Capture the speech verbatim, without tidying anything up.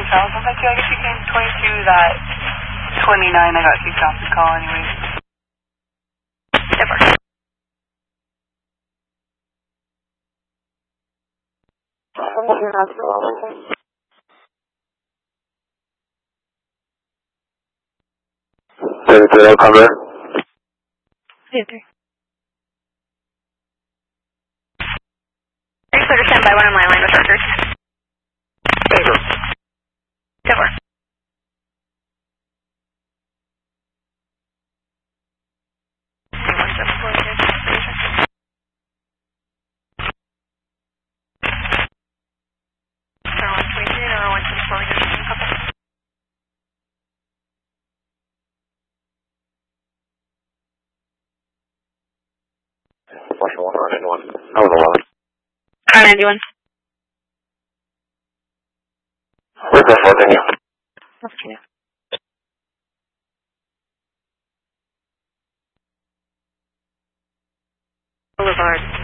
Charles. I was like, I guess you came twenty-two, that twenty-nine I got kicked off the call anyways. Never. Zero cover. Zero. Are you clear to stand by one of my line with records? Favor. Never. one ninety-one. I was eleven. Car ninety-one. Where's that Virginia? Virginia. Boulevard.